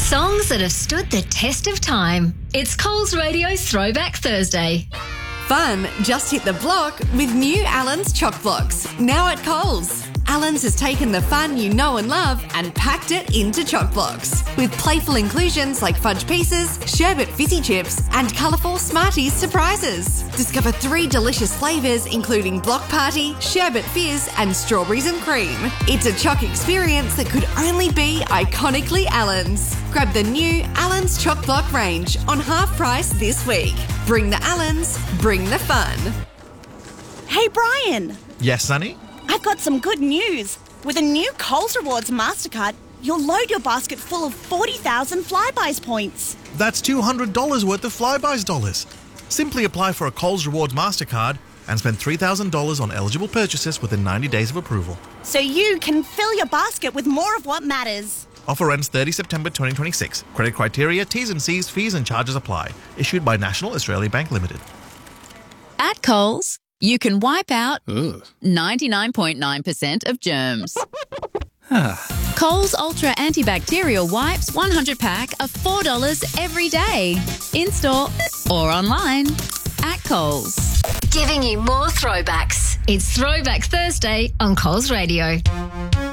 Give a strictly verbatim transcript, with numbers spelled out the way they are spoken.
Songs that have stood the test of time. It's Coles Radio's Throwback Thursday. Fun just hit the block with new Allen's Choc Blocks, now at Coles. Allen's has taken the fun you know and love and packed it into Choc Blocks with playful inclusions like fudge pieces, sherbet fizzy chips and colourful Smarties surprises. Discover three delicious flavours including Block Party, Sherbet Fizz and Strawberries and Cream. It's a Choc experience that could only be iconically Allen's. Grab the new Allen's Choc Block range on half price this week. Bring the Allen's, bring the fun. Hey Brian! Yes, Sonny? I've got some good news. With a new Coles Rewards MasterCard, you'll load your basket full of forty thousand Flybuys points. That's two hundred dollars worth of Flybuys dollars. Simply apply for a Coles Rewards MasterCard and spend three thousand dollars on eligible purchases within ninety days of approval. So you can fill your basket with more of what matters. Offer ends thirtieth September twenty twenty-six. Credit criteria, T's and C's, fees and charges apply. Issued by National Australia Bank Limited. At Coles, you can wipe out ninety-nine point nine percent of germs. Coles Ultra Antibacterial Wipes one hundred pack are four dollars every day. In-store or online at Coles. Giving you more throwbacks. It's Throwback Thursday on Coles Radio.